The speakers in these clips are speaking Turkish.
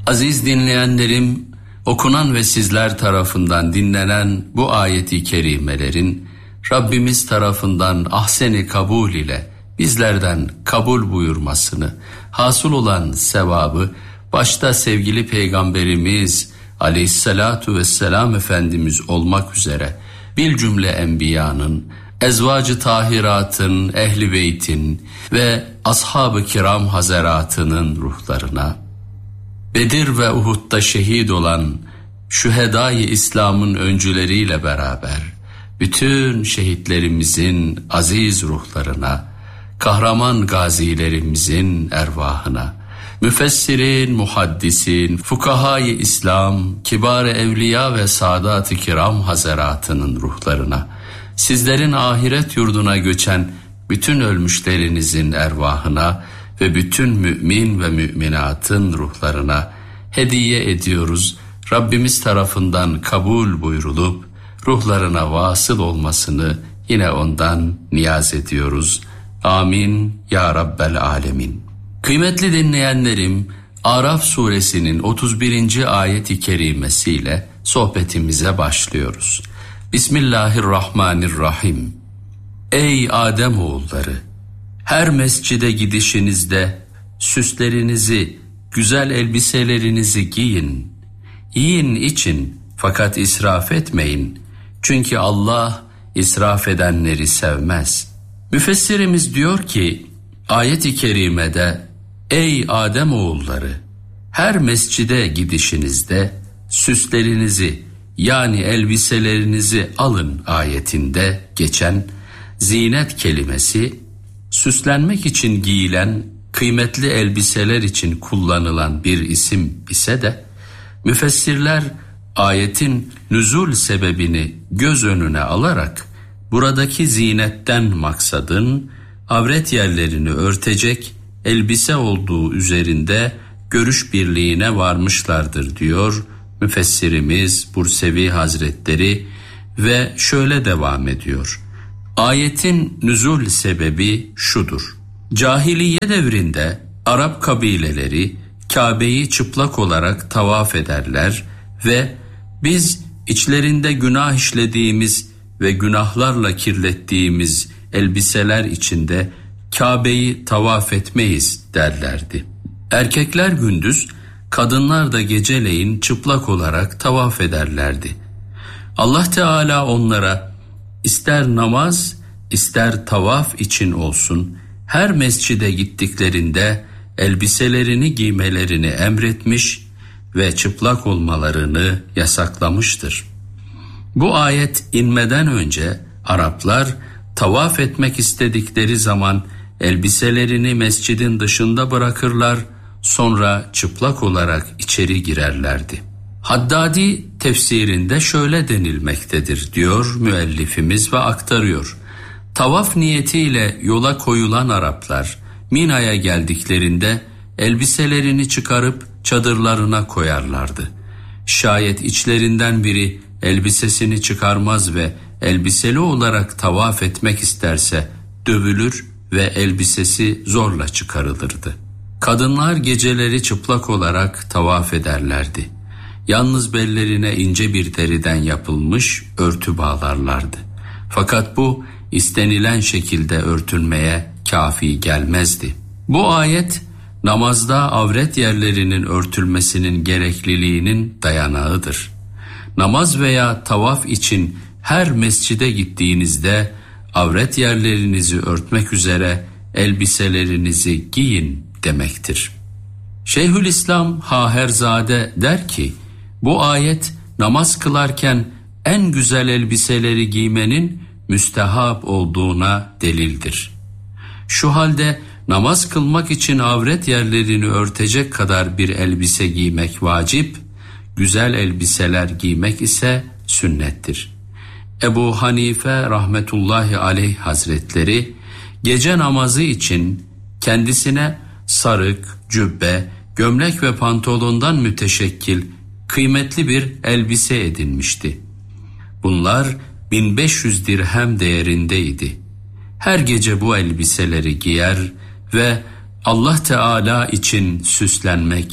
Aziz dinleyenlerim, okunan ve sizler tarafından dinlenen bu ayeti kerimelerin Rabbimiz tarafından ahsen-i kabul ile bizlerden kabul buyurmasını, hasıl olan sevabı başta sevgili Peygamberimiz Aleyhisselatu vesselam Efendimiz olmak üzere bil cümle enbiyanın, ezvacı tahiratın, ehli beytin ve ashab-ı kiram hazaratının ruhlarına, Bedir ve Uhud'da şehit olan şühedâ-i İslam'ın öncüleriyle beraber bütün şehitlerimizin aziz ruhlarına, kahraman gazilerimizin ervahına, müfessirin, muhaddisin, fukahâ-i İslam, kibar-ı evliya ve saadat-ı kiram hazaratının ruhlarına, sizlerin ahiret yurduna göçen bütün ölmüşlerinizin ervahına ve bütün mümin ve müminatın ruhlarına hediye ediyoruz. Rabbimiz tarafından kabul buyrulup ruhlarına vasıl olmasını yine ondan niyaz ediyoruz. Amin ya Rabbel alemin. Kıymetli dinleyenlerim, Araf suresinin 31. ayet-i kerimesiyle sohbetimize başlıyoruz. Bismillahirrahmanirrahim. Ey Adem oğulları! Her mescide gidişinizde süslerinizi, güzel elbiselerinizi giyin. Yiyin için fakat israf etmeyin. Çünkü Allah israf edenleri sevmez. Müfessirimiz diyor ki, ayet-i kerimede ey Adem oğulları! Her mescide gidişinizde süslerinizi yani elbiselerinizi alın ayetinde geçen zinet kelimesi, süslenmek için giyilen kıymetli elbiseler için kullanılan bir isim ise de müfessirler ayetin nüzul sebebini göz önüne alarak buradaki zinetten maksadın avret yerlerini örtecek elbise olduğu üzerinde görüş birliğine varmışlardır diyor müfessirimiz Bursevi Hazretleri ve şöyle devam ediyor. Ayetin nüzul sebebi şudur. Cahiliye devrinde Arap kabileleri Kabe'yi çıplak olarak tavaf ederler ve biz içlerinde günah işlediğimiz ve günahlarla kirlettiğimiz elbiseler içinde Kabe'yi tavaf etmeyiz derlerdi. Erkekler gündüz, kadınlar da geceleyin çıplak olarak tavaf ederlerdi. Allah Teala onlara ister namaz, ister tavaf için olsun, her mescide gittiklerinde elbiselerini giymelerini emretmiş ve çıplak olmalarını yasaklamıştır. Bu ayet inmeden önce Araplar tavaf etmek istedikleri zaman elbiselerini mescidin dışında bırakırlar, sonra çıplak olarak içeri girerlerdi. Haddadi tefsirinde şöyle denilmektedir diyor müellifimiz ve aktarıyor. Tavaf niyetiyle yola koyulan Araplar Mina'ya geldiklerinde elbiselerini çıkarıp çadırlarına koyarlardı. Şayet içlerinden biri elbisesini çıkarmaz ve elbiseli olarak tavaf etmek isterse dövülür ve elbisesi zorla çıkarılırdı. Kadınlar geceleri çıplak olarak tavaf ederlerdi. Yalnız bellerine ince bir deriden yapılmış örtü bağlarlardı. Fakat bu istenilen şekilde örtünmeye kafi gelmezdi. Bu ayet namazda avret yerlerinin örtülmesinin gerekliliğinin dayanağıdır. Namaz veya tavaf için her mescide gittiğinizde avret yerlerinizi örtmek üzere elbiselerinizi giyin demektir. Şeyhülislam Haherzade der ki, bu ayet namaz kılarken en güzel elbiseleri giymenin müstehap olduğuna delildir. Şu halde namaz kılmak için avret yerlerini örtecek kadar bir elbise giymek vacip, güzel elbiseler giymek ise sünnettir. Ebu Hanife rahmetullahi aleyh hazretleri gece namazı için kendisine sarık, cübbe, gömlek ve pantolondan müteşekkil kıymetli bir elbise edinmişti. Bunlar 1500 dirhem değerindeydi. Her gece bu elbiseleri giyer ve Allah Teala için süslenmek,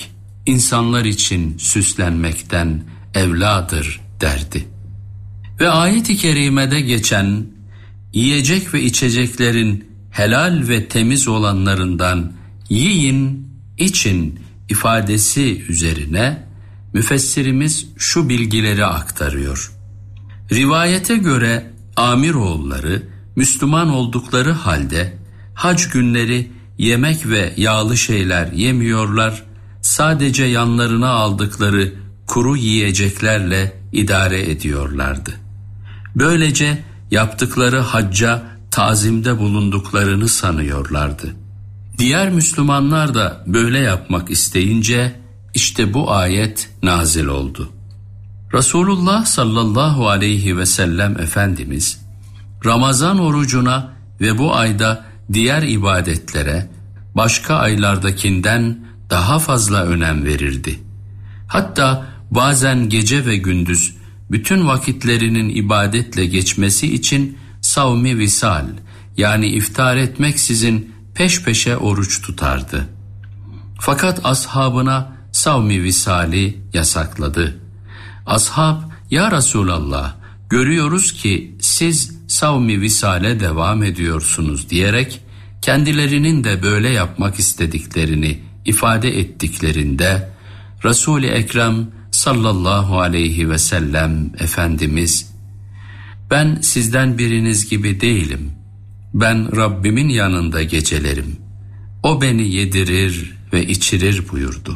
insanlar için süslenmekten evladır derdi. Ve ayet-i kerimede geçen yiyecek ve içeceklerin helal ve temiz olanlarından yiyin, için ifadesi üzerine müfessirimiz şu bilgileri aktarıyor. Rivayete göre Amiroğulları Müslüman oldukları halde hac günleri yemek ve yağlı şeyler yemiyorlar, sadece yanlarına aldıkları kuru yiyeceklerle idare ediyorlardı. Böylece yaptıkları hacca tazimde bulunduklarını sanıyorlardı. Diğer Müslümanlar da böyle yapmak isteyince işte bu ayet nazil oldu. Resulullah sallallahu aleyhi ve sellem Efendimiz Ramazan orucuna ve bu ayda diğer ibadetlere başka aylardakinden daha fazla önem verirdi. Hatta bazen gece ve gündüz bütün vakitlerinin ibadetle geçmesi için savmi visal, yani iftar etmeksizin peş peşe oruç tutardı. Fakat ashabına savmi visali yasakladı. Ashab, "Ya Resulallah, görüyoruz ki siz savmi visale devam ediyorsunuz" diyerek kendilerinin de böyle yapmak istediklerini ifade ettiklerinde Resul-i Ekrem sallallahu aleyhi ve sellem Efendimiz, "Ben sizden biriniz gibi değilim. Ben Rabbimin yanında gecelerim. O beni yedirir ve içirir" buyurdu.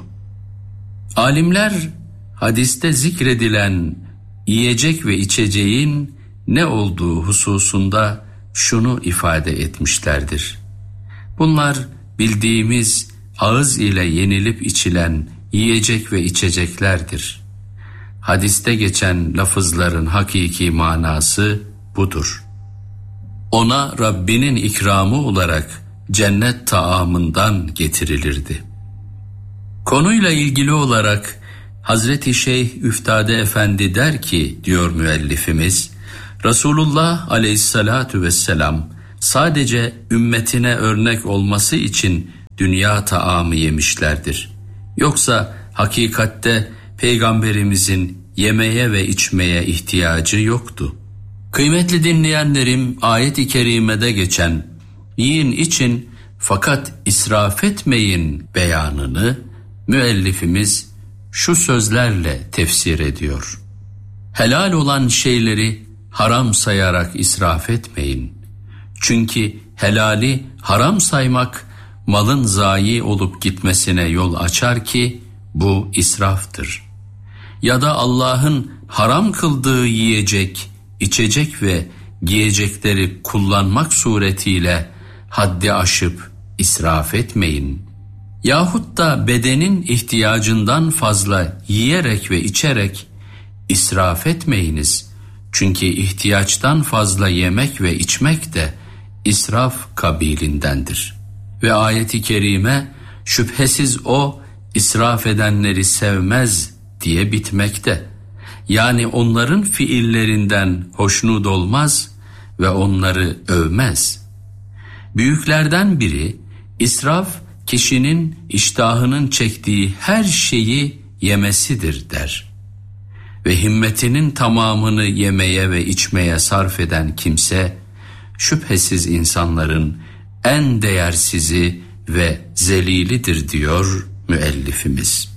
Alimler hadiste zikredilen yiyecek ve içeceğin ne olduğu hususunda şunu ifade etmişlerdir. Bunlar bildiğimiz ağız ile yenilip içilen yiyecek ve içeceklerdir. Hadiste geçen lafızların hakiki manası budur. Ona Rabbinin ikramı olarak cennet taamından getirilirdi. Konuyla ilgili olarak Hazreti Şeyh Üftade Efendi der ki, diyor müellifimiz, Resulullah aleyhissalatu vesselam sadece ümmetine örnek olması için dünya taamı yemişlerdir. Yoksa hakikatte Peygamberimizin yemeye ve içmeye ihtiyacı yoktu. Kıymetli dinleyenlerim, ayet-i kerimede geçen yiyin için fakat israf etmeyin beyanını müellifimiz şu sözlerle tefsir ediyor. Helal olan şeyleri haram sayarak israf etmeyin. Çünkü helali haram saymak malın zayi olup gitmesine yol açar ki bu israftır. Ya da Allah'ın haram kıldığı yiyecek, içecek ve giyecekleri kullanmak suretiyle haddi aşıp israf etmeyin. Yahut da bedenin ihtiyacından fazla yiyerek ve içerek israf etmeyiniz. Çünkü ihtiyaçtan fazla yemek ve içmek de israf kabilindendir. Ve ayet-i kerime şüphesiz o israf edenleri sevmez diye bitmekte. Yani onların fiillerinden hoşnut olmaz ve onları övmez. Büyüklerden biri israf kişinin iştahının çektiği her şeyi yemesidir der. Ve himmetinin tamamını yemeye ve içmeye sarf eden kimse şüphesiz insanların en değersizi ve zelilidir diyor müellifimiz.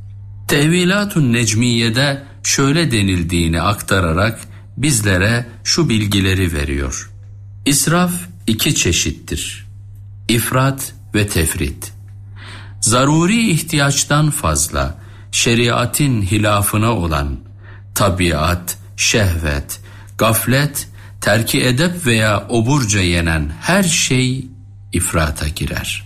Tevilatun Necmiye'de şöyle denildiğini aktararak bizlere şu bilgileri veriyor. İsraf iki çeşittir: İfrat ve tefrit. Zaruri ihtiyaçtan fazla, şeriatin hilafına olan tabiat, şehvet, gaflet, terki edep veya oburca yenen her şey ifrata girer.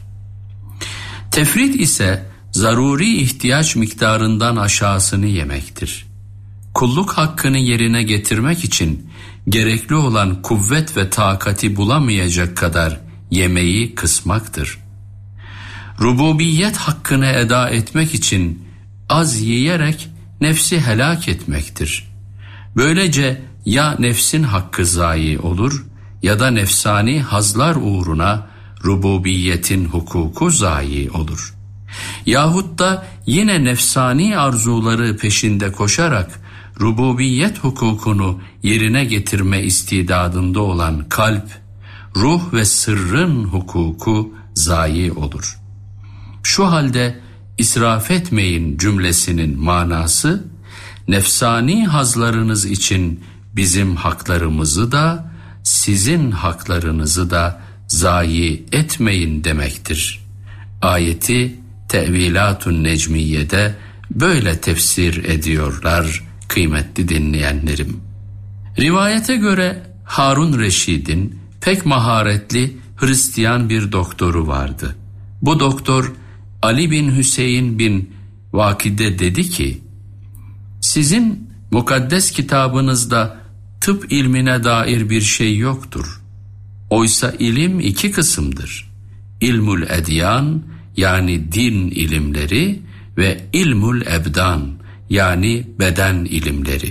Tefrit ise zaruri ihtiyaç miktarından aşağısını yemektir. Kulluk hakkını yerine getirmek için gerekli olan kuvvet ve takati bulamayacak kadar yemeği kısmaktır. Rububiyet hakkını eda etmek için az yiyerek nefsi helak etmektir. Böylece ya nefsin hakkı zayi olur ya da nefsani hazlar uğruna rububiyetin hukuku zayi olur. Yahut da yine nefsani arzuları peşinde koşarak rububiyet hukukunu yerine getirme istidadında olan kalp, ruh ve sırrın hukuku zayi olur. Şu halde israf etmeyin cümlesinin manası, nefsani hazlarınız için bizim haklarımızı da, sizin haklarınızı da zayi etmeyin demektir. Ayeti Tevilatun Necmiye'de böyle tefsir ediyorlar kıymetli dinleyenlerim. Rivayete göre Harun Reşid'in pek maharetli Hristiyan bir doktoru vardı. Bu doktor Ali bin Hüseyin bin Vakide dedi ki, sizin mukaddes kitabınızda tıp ilmine dair bir şey yoktur. Oysa ilim iki kısımdır. İlmul edyan yani din ilimleri ve ilmul ebdan yani beden ilimleri.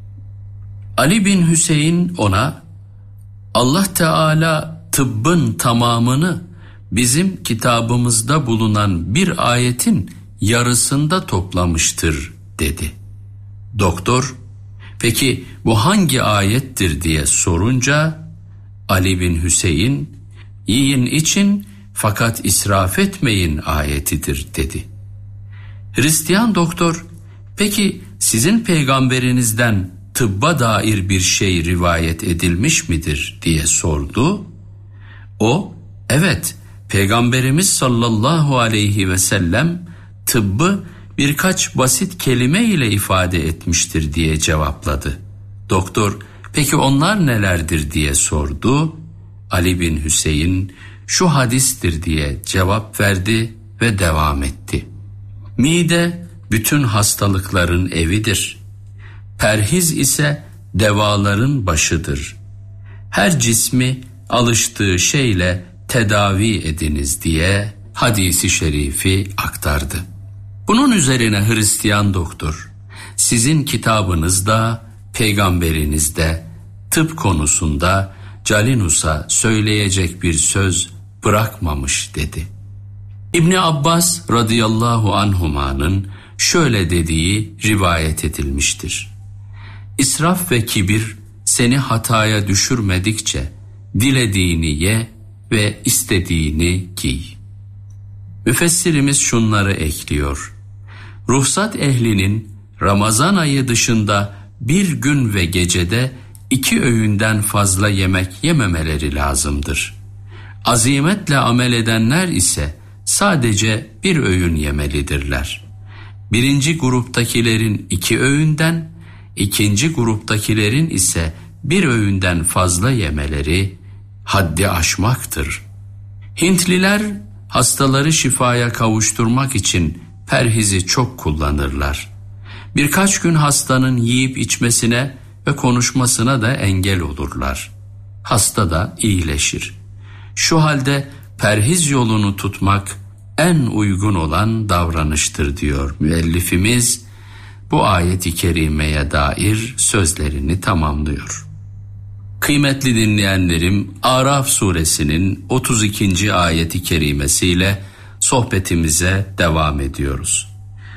Ali bin Hüseyin ona, Allah Teala tıbbın tamamını bizim kitabımızda bulunan bir ayetin yarısında toplamıştır dedi. Doktor, peki bu hangi ayettir diye sorunca Ali bin Hüseyin, yiyin için fakat israf etmeyin ayetidir dedi. Hristiyan doktor, peki sizin peygamberinizden tıbba dair bir şey rivayet edilmiş midir diye sordu. O, evet, Peygamberimiz sallallahu aleyhi ve sellem tıbbı birkaç basit kelime ile ifade etmiştir diye cevapladı. Doktor, peki onlar nelerdir diye sordu. Ali bin Hüseyin, şu hadistir diye cevap verdi ve devam etti. Mide bütün hastalıkların evidir. Perhiz ise devaların başıdır. Her cismi alıştığı şeyle tedavi ediniz diye hadisi şerifi aktardı. Bunun üzerine Hristiyan doktor, sizin kitabınızda, peygamberinizde, tıp konusunda Calinus'a söyleyecek bir söz bırakmamış dedi. İbni Abbas radıyallahu anhuma'nın şöyle dediği rivayet edilmiştir. İsraf ve kibir seni hataya düşürmedikçe dilediğini ye ve istediğini giy. Müfessirimiz şunları ekliyor. Ruhsat ehlinin Ramazan ayı dışında bir gün ve gecede 2 öğünden fazla yemek yememeleri lazımdır. Azimetle amel edenler ise sadece bir öğün yemelidirler. Birinci gruptakilerin 2 öğünden, ikinci gruptakilerin ise 1 öğünden fazla yemeleri haddi aşmaktır. Hintliler hastaları şifaya kavuşturmak için perhizi çok kullanırlar. Birkaç gün hastanın yiyip içmesine ve konuşmasına da engel olurlar. Hasta da iyileşir. Şu halde perhiz yolunu tutmak en uygun olan davranıştır diyor müellifimiz. Bu ayet-i kerimeye dair sözlerini tamamlıyor. Kıymetli dinleyenlerim, Araf suresinin 32. ayeti kerimesiyle sohbetimize devam ediyoruz.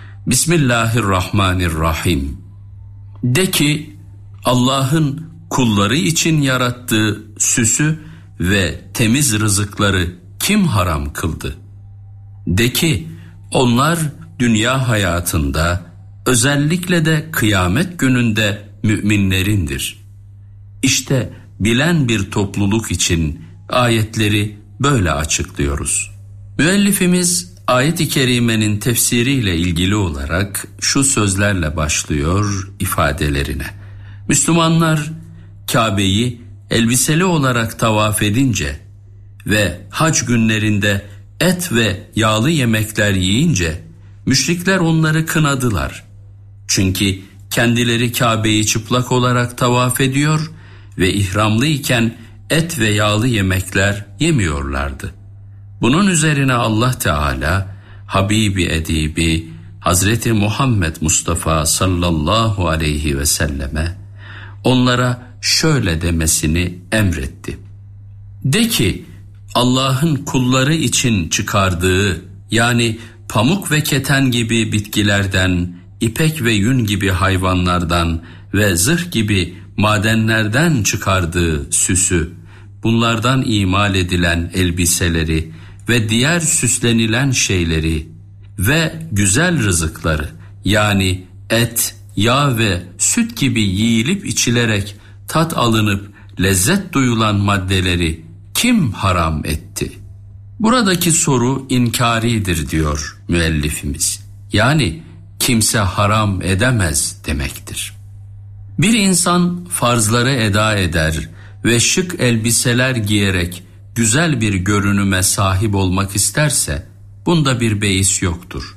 Bismillahirrahmanirrahim. De ki, Allah'ın kulları için yarattığı süsü ve temiz rızıkları kim haram kıldı? De ki, onlar dünya hayatında, özellikle de kıyamet gününde müminlerindir. İşte bilen bir topluluk için ayetleri böyle açıklıyoruz. Müellifimiz ayet-i kerimenin tefsiriyle ilgili olarak şu sözlerle başlıyor ifadelerine. Müslümanlar Kabe'yi elbiseli olarak tavaf edince ve hac günlerinde et ve yağlı yemekler yiyince müşrikler onları kınadılar. Çünkü kendileri Kabe'yi çıplak olarak tavaf ediyor ve ihramlı iken et ve yağlı yemekler yemiyorlardı. Bunun üzerine Allah Teala Habibi Edibi Hazreti Muhammed Mustafa sallallahu aleyhi ve selleme onlara şöyle demesini emretti. De ki, Allah'ın kulları için çıkardığı, yani pamuk ve keten gibi bitkilerden, ipek ve yün gibi hayvanlardan ve zırh gibi madenlerden çıkardığı süsü, bunlardan imal edilen elbiseleri ve diğer süslenilen şeyleri ve güzel rızıkları, yani et, yağ ve süt gibi yiyilip içilerek tat alınıp lezzet duyulan maddeleri kim haram etti? Buradaki soru inkaridir diyor müellifimiz. Yani kimse haram edemez demektir. Bir insan farzları eda eder ve şık elbiseler giyerek güzel bir görünüme sahip olmak isterse bunda bir beis yoktur.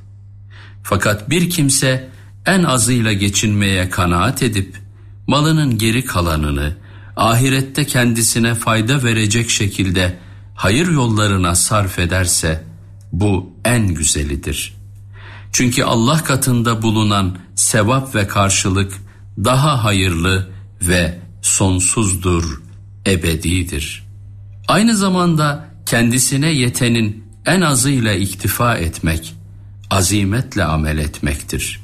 Fakat bir kimse en azıyla geçinmeye kanaat edip malının geri kalanını ahirette kendisine fayda verecek şekilde hayır yollarına sarf ederse bu en güzelidir. Çünkü Allah katında bulunan sevap ve karşılık daha hayırlı ve sonsuzdur, ebedidir. Aynı zamanda kendisine yetenin en azıyla iktifa etmek, azimetle amel etmektir.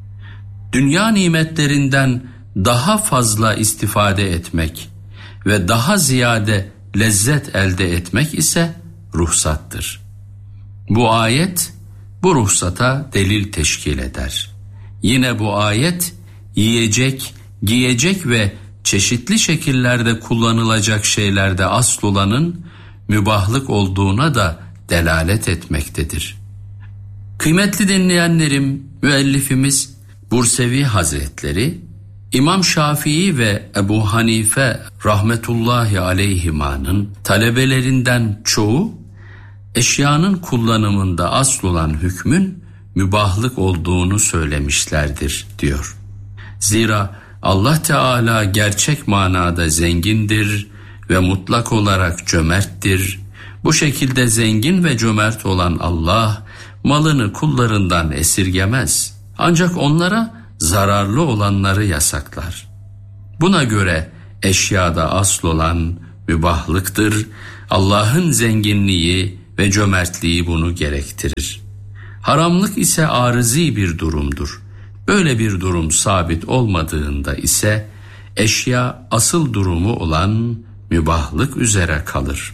Dünya nimetlerinden daha fazla istifade etmek ve daha ziyade lezzet elde etmek ise ruhsattır. Bu ayet bu ruhsata delil teşkil eder. Yine bu ayet yiyecek, giyecek ve çeşitli şekillerde kullanılacak şeylerde asıl olanın mübahlık olduğuna da delalet etmektedir. Kıymetli dinleyenlerim, müellifimiz Bursevi Hazretleri, İmam Şafii ve Ebu Hanife rahmetullahi aleyhimanın talebelerinden çoğu, eşyanın kullanımında asıl olan hükmün mübahlık olduğunu söylemişlerdir diyor. Zira Allah Teala gerçek manada zengindir ve mutlak olarak cömerttir. Bu şekilde zengin ve cömert olan Allah malını kullarından esirgemez. Ancak onlara zararlı olanları yasaklar. Buna göre eşyada asıl olan mübahlıktır. Allah'ın zenginliği ve cömertliği bunu gerektirir. Haramlık ise arızi bir durumdur. Böyle bir durum sabit olmadığında ise eşya asıl durumu olan mübahlık üzere kalır.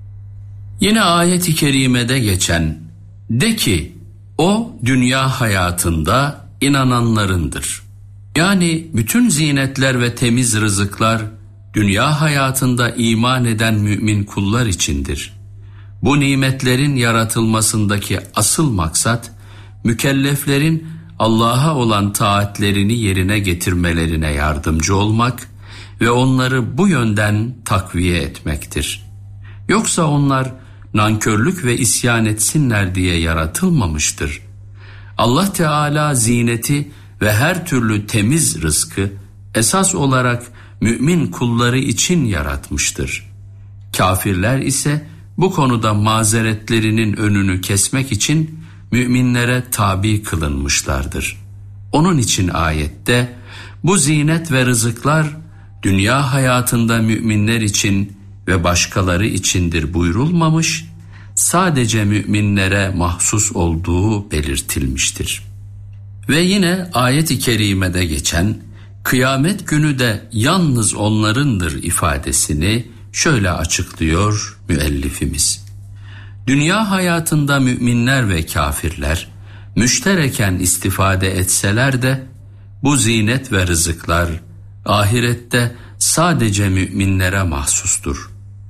Yine ayet-i kerimede geçen "De ki o dünya hayatında inananlarındır." Yani bütün zinetler ve temiz rızıklar dünya hayatında iman eden mümin kullar içindir. Bu nimetlerin yaratılmasındaki asıl maksat mükelleflerin Allah'a olan taatlerini yerine getirmelerine yardımcı olmak ve onları bu yönden takviye etmektir. Yoksa onlar nankörlük ve isyan etsinler diye yaratılmamıştır. Allah Teala zineti ve her türlü temiz rızkı esas olarak mümin kulları için yaratmıştır. Kafirler ise bu konuda mazeretlerinin önünü kesmek için müminlere tabi kılınmışlardır. Onun için ayette bu zinet ve rızıklar dünya hayatında müminler için ve başkaları içindir buyurulmamış, sadece müminlere mahsus olduğu belirtilmiştir. Ve yine ayet-i kerimede geçen kıyamet günü de yalnız onlarındır ifadesini şöyle açıklıyor müellifimiz. Dünya hayatında müminler ve kafirler müştereken istifade etseler de bu zinet ve rızıklar ahirette sadece müminlere mahsustur.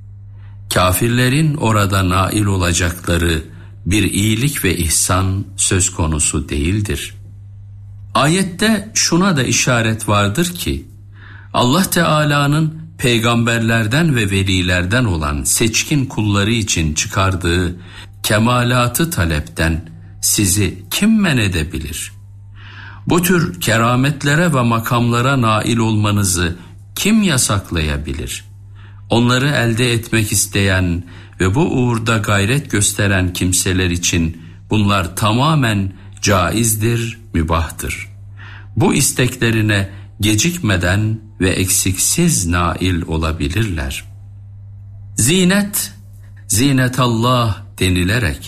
Kafirlerin orada nail olacakları bir iyilik ve ihsan söz konusu değildir. Ayette şuna da işaret vardır ki Allah Teala'nın peygamberlerden ve velilerden olan seçkin kulları için çıkardığı kemalatı talepten sizi kim men edebilir? Bu tür kerametlere ve makamlara nail olmanızı kim yasaklayabilir? Onları elde etmek isteyen ve bu uğurda gayret gösteren kimseler için bunlar tamamen caizdir, mübahtır. Bu isteklerine gecikmeden ve eksiksiz nail olabilirler. Zinet, zinetallah denilerek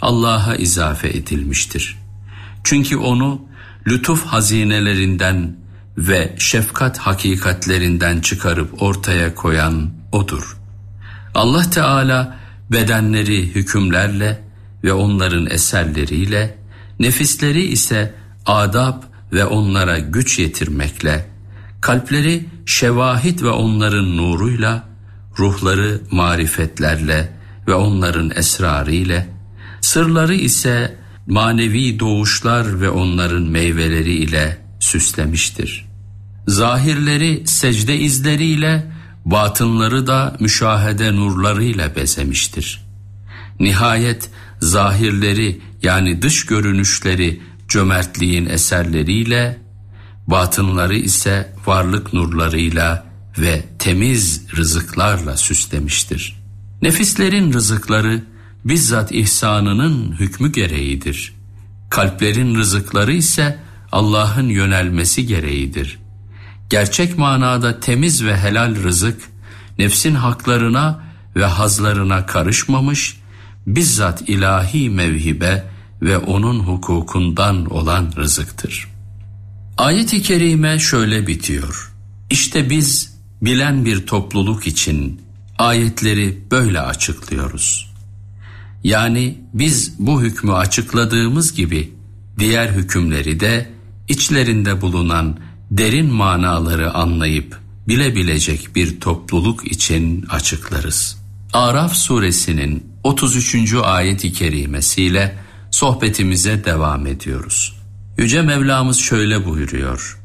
Allah'a izafe edilmiştir. Çünkü onu lütuf hazinelerinden ve şefkat hakikatlerinden çıkarıp ortaya koyan O'dur. Allah Teala bedenleri hükümlerle ve onların eserleriyle, nefisleri ise adab ve onlara güç yetirmekle, kalpleri şevahit ve onların nuruyla, ruhları marifetlerle ve onların esrarıyla, sırları ise manevi doğuşlar ve onların meyveleri ile süslemiştir. Zahirleri secde izleriyle, batınları da müşahede nurlarıyla bezemiştir. Nihayet zahirleri yani dış görünüşleri cömertliğin eserleriyle, batınları ise varlık nurlarıyla ve temiz rızıklarla süslemiştir. Nefislerin rızıkları bizzat ihsanının hükmü gereğidir. Kalplerin rızıkları ise Allah'ın yönelmesi gereğidir. Gerçek manada temiz ve helal rızık, nefsin haklarına ve hazlarına karışmamış, bizzat ilahi mevhibe ve onun hukukundan olan rızıktır. Ayet-i kerime şöyle bitiyor: İşte biz bilen bir topluluk için ayetleri böyle açıklıyoruz. Yani biz bu hükmü açıkladığımız gibi diğer hükümleri de içlerinde bulunan derin manaları anlayıp bilebilecek bir topluluk için açıklarız. Araf suresinin 33. ayet-i kerimesiyle sohbetimize devam ediyoruz. Yüce Mevlamız şöyle buyuruyor: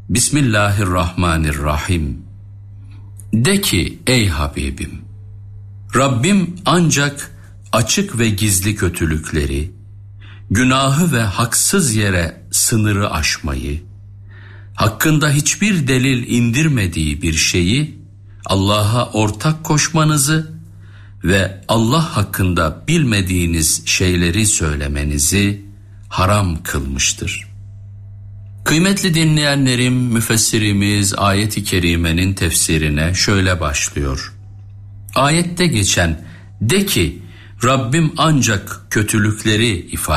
Bismillahirrahmanirrahim. De ki ey Habibim, Rabbim ancak açık ve gizli kötülükleri, günahı ve haksız yere sınırı aşmayı, hakkında hiçbir delil indirmediği bir şeyi Allah'a ortak koşmanızı ve Allah hakkında bilmediğiniz şeyleri söylemenizi haram kılmıştır. Kıymetli dinleyenlerim, müfessirimiz ayet-i kerimenin tefsirine şöyle başlıyor. Ayette geçen "de ki Rabbim ancak kötülükleri" ifade